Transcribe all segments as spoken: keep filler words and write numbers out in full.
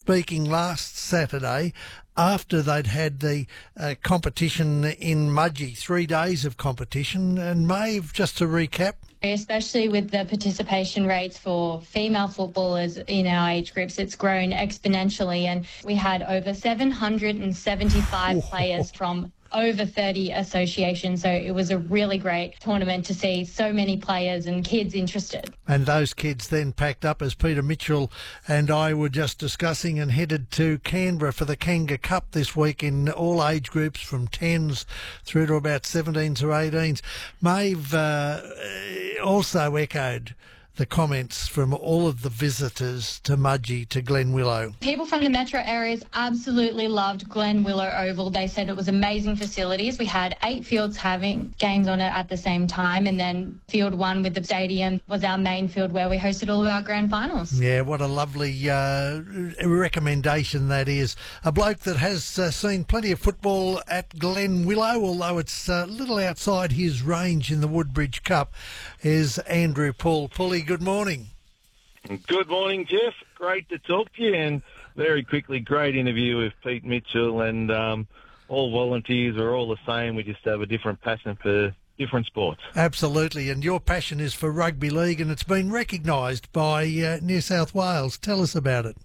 speaking last Saturday after they'd had the uh, competition in Mudgee, three days of competition. And Maeve, just to recap. Especially with the participation rates for female footballers in our age groups, it's grown exponentially, and we had over seven hundred seventy-five players from over thirty associations. So it was a really great tournament to see so many players and kids interested. And those kids then packed up, as Peter Mitchell and I were just discussing, and headed to Canberra for the Kanga Cup this week in all age groups from tens through to about seventeens or eighteens. Maeve uh, also echoed the comments from all of the visitors to Mudgee, to Glen Willow. People from the metro areas absolutely loved Glen Willow Oval. They said it was amazing facilities. We had eight fields having games on it at the same time, and then field one with the stadium was our main field where we hosted all of our grand finals. Yeah, what a lovely uh, recommendation that is. A bloke that has uh, seen plenty of football at Glen Willow, although it's a little outside his range in the Woodbridge Cup, is Andrew Paul. Paulie, good morning. Good morning, Jeff. Great to talk to you, and very quickly, great interview with Pete Mitchell. And um, all volunteers are all the same. We just have a different passion for different sports. Absolutely, and your passion is for rugby league, and it's been recognised by uh, New South Wales. Tell us about it.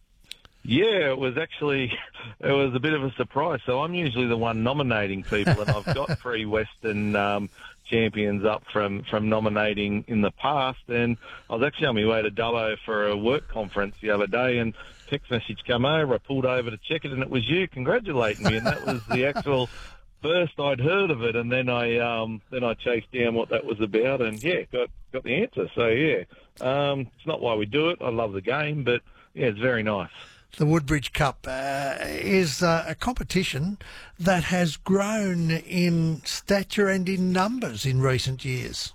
Yeah, it was actually, it was a bit of a surprise. So I'm usually the one nominating people, and I've got three Western um, champions up from, from nominating in the past. And I was actually on my way to Dubbo for a work conference the other day, and text message come over. I pulled over to check it, and it was you congratulating me, and that was the actual first I'd heard of it. And then I um, then I chased down what that was about, and yeah, got got the answer. So yeah, um, it's not why we do it. I love the game, but yeah, it's very nice. The Woodbridge Cup uh, is uh, a competition that has grown in stature and in numbers in recent years.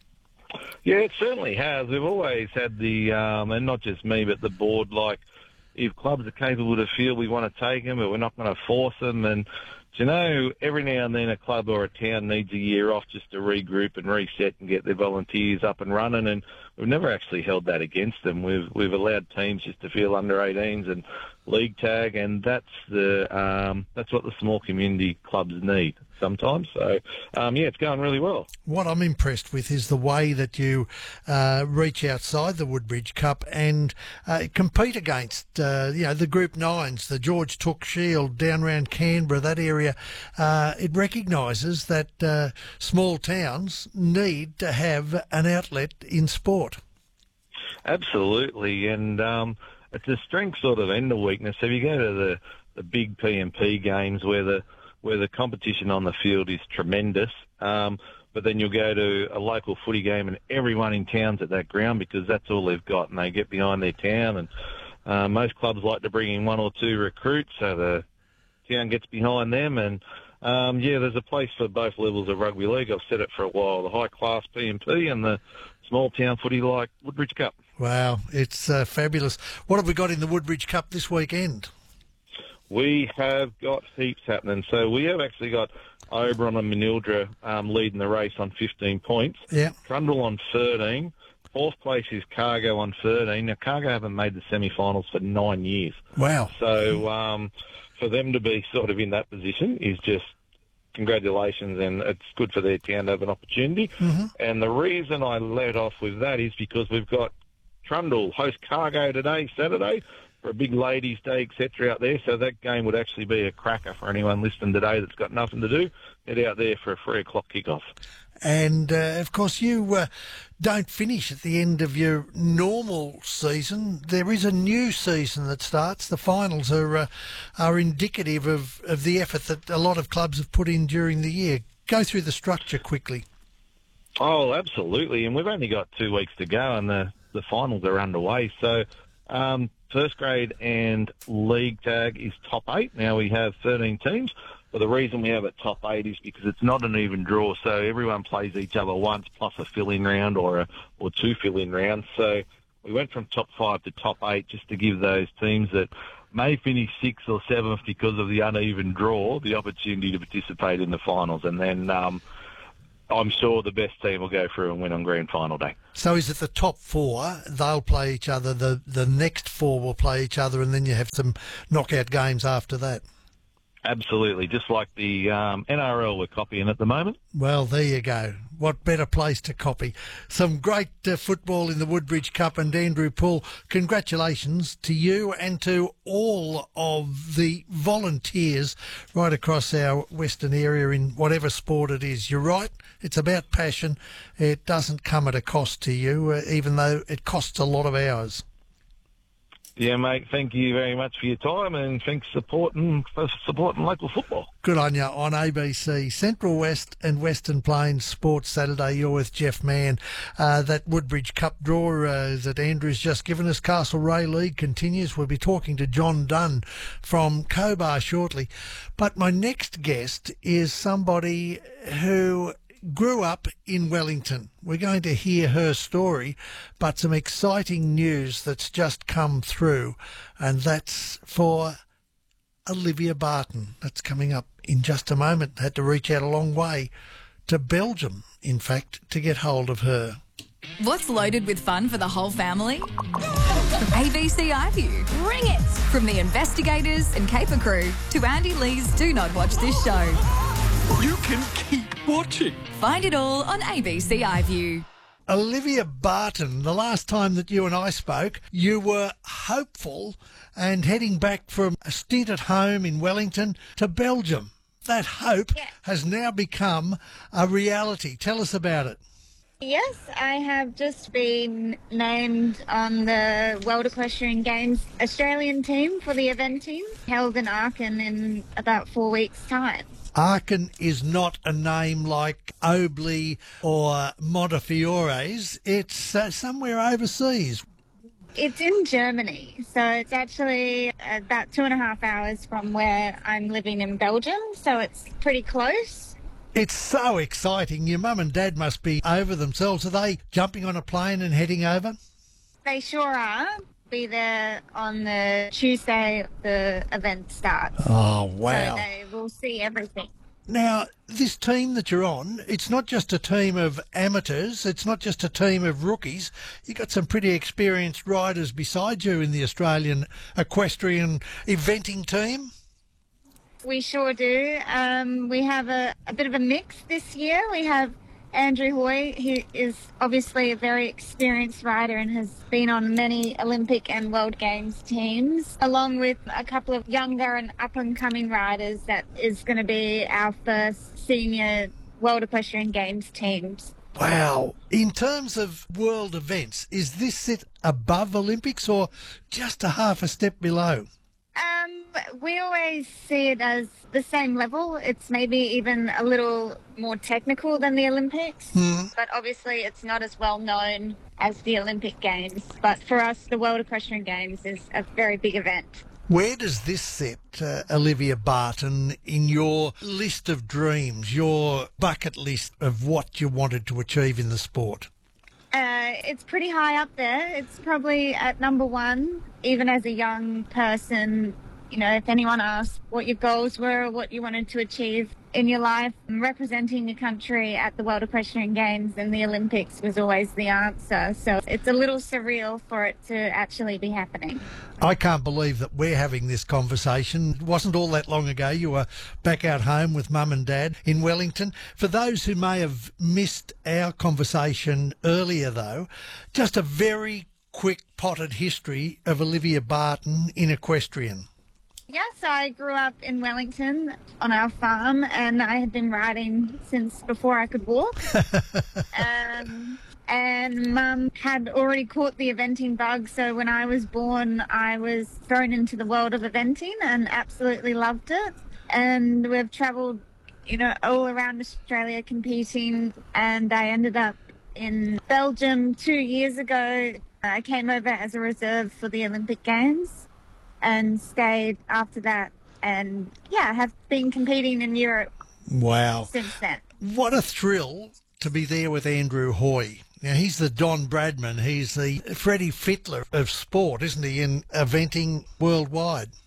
Yeah, it certainly has. We've always had the, um, and not just me, but the board, like, if clubs are capable to feel we want to take them, but we're not going to force them. And, you know, every now and then a club or a town needs a year off just to regroup and reset and get their volunteers up and running, and we've never actually held that against them. We've we've allowed teams just to feel under eighteens and league tag, and that's the um, that's what the small community clubs need sometimes. So, um, yeah, it's going really well. What I'm impressed with is the way that you uh, reach outside the Woodbridge Cup and uh, compete against, uh, you know, the Group Nines, the George Took Shield, down around Canberra, that area. Uh, it recognises that uh, small towns need to have an outlet in sport. Absolutely, and um, it's a strength sort of and a weakness. So if you go to the, the big P M P games where the where the competition on the field is tremendous, um, but then you'll go to a local footy game and everyone in town's at that ground because that's all they've got, and they get behind their town. And uh, most clubs like to bring in one or two recruits, so the town gets behind them. And um, yeah, there's a place for both levels of rugby league. I've said it for a while: the high class P M P and the small town footy like Woodbridge Cup. Wow, it's uh, fabulous. What have we got in the Woodbridge Cup this weekend? We have got heaps happening. So we have actually got Oberon and Manildra um, leading the race on fifteen points. Yeah. Trundle on thirteen. Fourth place is Cargo on thirteen. Now, Cargo haven't made the semi-finals for nine years. Wow. So um, for them to be sort of in that position is just congratulations, and it's good for their town to have an opportunity. Mm-hmm. And the reason I led off with that is because we've got Trundle host Cargo today, Saturday, for a big ladies' day, et cetera, out there. So that game would actually be a cracker for anyone listening today that's got nothing to do. Get out there for a three o'clock kickoff. And, uh, of course, you uh, don't finish at the end of your normal season. There is a new season that starts. The finals are uh, are indicative of, of the effort that a lot of clubs have put in during the year. Go through the structure quickly. Oh, absolutely. And we've only got two weeks to go, and the, the finals are underway. So um, first grade and league tag is top eight. Now we have thirteen teams. But the reason we have it top eight is because it's not an even draw, so everyone plays each other once plus a fill-in round or a, or two fill-in rounds. So we went from top five to top eight just to give those teams that may finish sixth or seventh because of the uneven draw the opportunity to participate in the finals. And then um, I'm sure the best team will go through and win on grand final day. So is it the top four? They'll play each other. The the next four will play each other, and then you have some knockout games after that. Absolutely, just like the um, N R L we're copying at the moment. Well, there you go. What better place to copy? Some great uh, football in the Woodbridge Cup, and Andrew Poole, congratulations to you and to all of the volunteers right across our western area in whatever sport it is. You're right, it's about passion. It doesn't come at a cost to you, uh, even though it costs a lot of hours. Yeah, mate, thank you very much for your time, and thanks for supporting, for supporting local football. Good on you on A B C. Central West and Western Plains Sports Saturday. You're with Jeff Mann. Uh, that Woodbridge Cup draw uh, that Andrew's just given us, Castlereagh League, continues. We'll be talking to John Dunn from Cobar shortly. But my next guest is somebody who grew up in Wellington. We're going to hear her story, but some exciting news that's just come through, and that's for Olivia Barton. That's coming up in just a moment. Had to reach out a long way to Belgium, in fact, to get hold of her. What's loaded with fun for the whole family? A B C iView. Bring it! From the investigators and caper crew to Andy Lee's Do Not Watch This Show. You can keep watching. Find it all on A B C iView. Olivia Barton, the last time that you and I spoke, you were hopeful and heading back from a stint at home in Wellington to Belgium. That hope Yeah. has now become a reality. Tell us about it. Yes, I have just been named on the World Equestrian Games Australian team for the event team, held in Aachen in about four weeks' time. Aachen is not a name like Obley or Montefiores. It's uh, somewhere overseas. It's in Germany, so it's actually about two and a half hours from where I'm living in Belgium, so it's pretty close. It's so exciting. Your mum and dad must be over themselves. Are they jumping on a plane and heading over? They sure are. Be there on the Tuesday the event starts. Oh, So wow. they will see everything. Now, this team that you're on, it's not just a team of amateurs, it's not just a team of rookies. You've got some pretty experienced riders beside you in the Australian equestrian eventing team. We sure do. Um, we have a, a bit of a mix this year. We have Andrew Hoy, who is obviously a very experienced rider and has been on many Olympic and World Games teams, along with a couple of younger and up-and-coming riders that is going to be our first senior World Equestrian Games teams. Wow. In terms of world events, is this sit above Olympics or just a half a step below? Um, we always see it as the same level. It's maybe even a little more technical than the Olympics, but obviously it's not as well known as the Olympic Games. But for us, the World Equestrian Games is a very big event. Where does this sit, uh, Olivia Barton, in your list of dreams, your bucket list of what you wanted to achieve in the sport? Uh, it's pretty high up there. It's probably at number one, even as a young person. You know, if anyone asked what your goals were or what you wanted to achieve in your life, representing your country at the World Equestrian Games and the Olympics was always the answer. So it's a little surreal for it to actually be happening. I can't believe that we're having this conversation. It wasn't all that long ago. You were back out home with mum and dad in Wellington. For those who may have missed our conversation earlier, though, just a very quick potted history of Olivia Barton in equestrian. Yes, I grew up in Wellington on our farm, and I had been riding since before I could walk. um, and Mum had already caught the eventing bug, so when I was born, I was thrown into the world of eventing and absolutely loved it. And we've travelled, you know, all around Australia competing, and I ended up in Belgium two years ago. I came over as a reserve for the Olympic Games and stayed after that, and yeah, have been competing in Europe Wow. since then. What a thrill to be there with Andrew Hoy. Now, he's the Don Bradman. He's the Freddie Fittler of sport, isn't he, in eventing worldwide?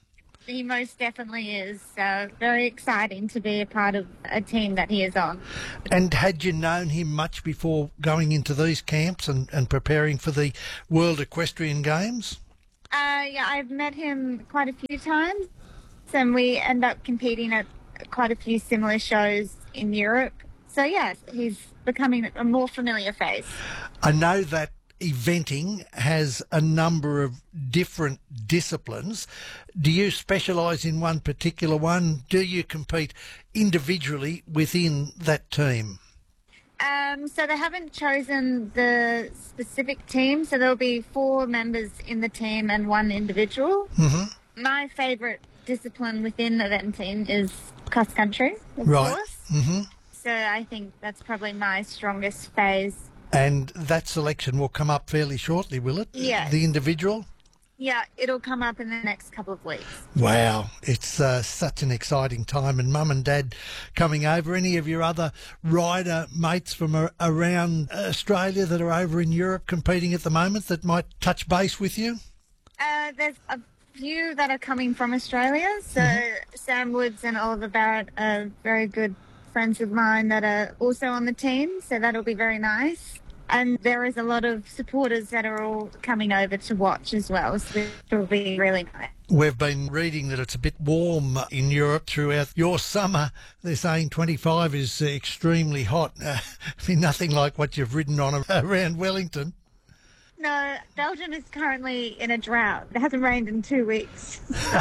he most definitely is. So very exciting to be a part of a team that he is on. And had you known him much before going into these camps and, and preparing for the World Equestrian Games? Uh, yeah, I've met him quite a few times, and we end up competing at quite a few similar shows in Europe. So, yes, he's becoming a more familiar face. I know that eventing has a number of different disciplines. Do you specialise in one particular one? Do you compete individually within that team? Um, so they haven't chosen the specific team, so there'll be four members in the team and one individual. Mm-hmm. My favourite discipline within eventing is cross country, of Right. course. Mm-hmm. So I think that's probably my strongest phase. And that selection will come up fairly shortly, will it? Yes. The individual? Yeah, it'll come up in the next couple of weeks. Wow, it's uh, such an exciting time. And Mum and Dad coming over. Any of your other rider mates from a- around Australia that are over in Europe competing at the moment that might touch base with you? Uh, there's a few that are coming from Australia. So Mm-hmm. Sam Woods and Oliver Barrett are very good friends of mine that are also on the team. So that'll be very nice. And there is a lot of supporters that are all coming over to watch as well. So it'll be really nice. We've been reading that it's a bit warm in Europe throughout your summer. They're saying twenty-five is extremely hot. Uh, I mean, nothing like what you've ridden on around Wellington. No, Belgium is currently in a drought. It hasn't rained in two weeks.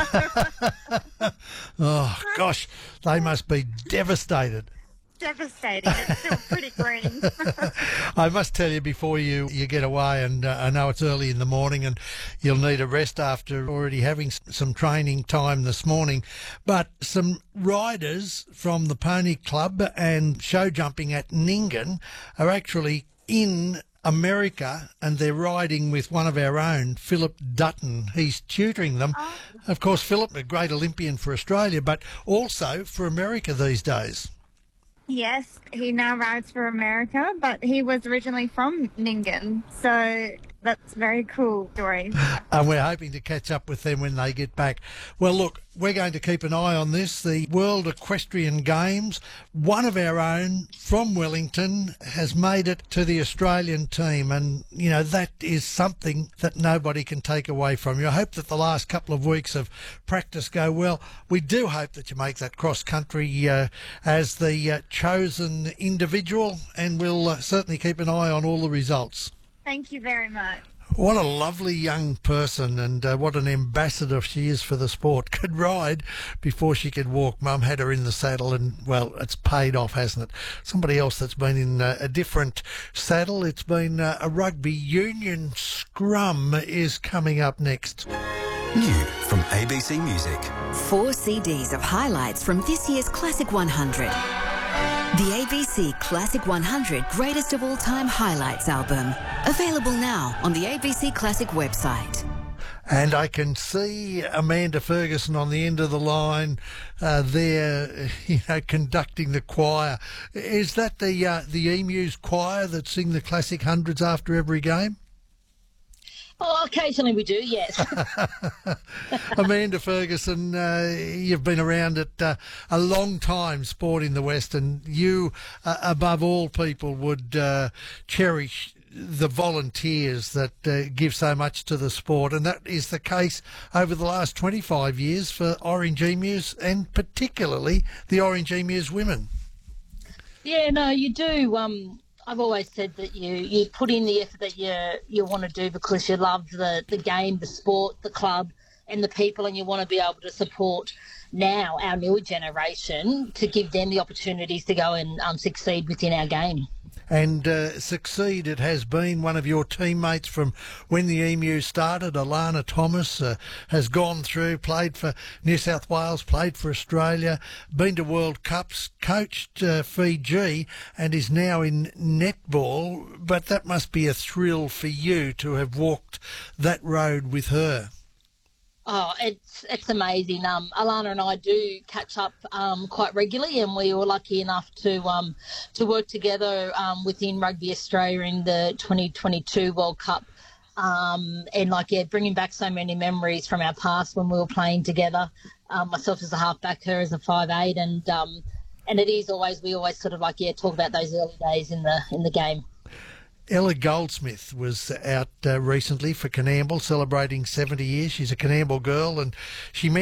Oh, gosh, they must be devastated. Devastating. It's still pretty green. I must tell you before you, you get away, and uh, I know it's early in the morning and you'll need a rest after already having s- some training time this morning, but some riders from the Pony Club and show jumping at Nyngan are actually in America, and they're riding with one of our own, Philip Dutton. He's tutoring them. Oh. Of course, Philip, a great Olympian for Australia, but also for America these days. Yes, he now rides for America, but he was originally from Nyngan, so that's a very cool story. And we're hoping to catch up with them when they get back. Well, look, we're going to keep an eye on this. The World Equestrian Games, one of our own from Wellington has made it to the Australian team, and, you know, that is something that nobody can take away from you. I hope that the last couple of weeks of practice go well. We do hope that you make that cross-country uh, as the uh, chosen individual, and we'll uh, certainly keep an eye on all the results. Thank you very much. What a lovely young person, and uh, what an ambassador she is for the sport. Could ride before she could walk. Mum had her in the saddle, and, well, it's paid off, hasn't it? Somebody else that's been in uh, a different saddle, it's been uh, a rugby union scrum, is coming up next. New from A B C Music. Four C Ds of highlights from this year's Classic one hundred. The A B C Classic one hundred Greatest of All Time Highlights album. Available now on the A B C Classic website. And I can see Amanda Ferguson on the end of the line uh, there, you know, conducting the choir. Is that the uh, the Emus choir that sing the Classic Hundreds after every game? Oh, occasionally we do, yes. Amanda Ferguson, uh, you've been around it uh, a long time, sport in the West, and you, uh, above all people, would uh, cherish the volunteers that uh, give so much to the sport, and that is the case over the last twenty-five years for Orange Emus, and particularly the Orange Emus women. Yeah, no, you do. Um, I've always said that you, you put in the effort that you you want to do because you love the, the game, the sport, the club and the people, and you want to be able to support now our newer generation to give them the opportunities to go and um, succeed within our game. And uh, succeed it has been. One of your teammates from when the Emu started, Alana Thomas, uh, has gone through, played for New South Wales, played for Australia, been to World Cups, coached uh, Fiji, and is now in netball. But that must be a thrill for you to have walked that road with her. Oh, it's it's amazing. Um, Alana and I do catch up um, quite regularly, and we were lucky enough to um, to work together um, within Rugby Australia in the twenty twenty-two World Cup Um, and like, yeah, bringing back so many memories from our past when we were playing together. Um, myself as a halfback, her as a five eight, and um, and it is always we always sort of like yeah talk about those early days in the in the game. Ella Goldsmith was out uh, recently for Canamble, celebrating seventy years. She's a Canamble girl, and she